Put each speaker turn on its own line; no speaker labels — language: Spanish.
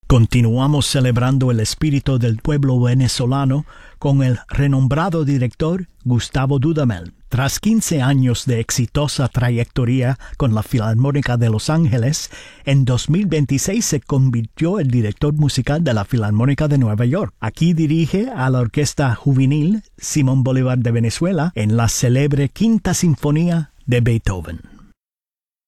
Continuamos celebrando el espíritu del pueblo venezolano con el renombrado director Gustavo Dudamel. Tras 15 años de exitosa trayectoria con la Filarmónica de Los Ángeles, en 2026 se convirtió en director musical de la Filarmónica de Nueva York. Aquí dirige a la Orquesta Juvenil Simón Bolívar de Venezuela en la célebre Quinta Sinfonía de Beethoven.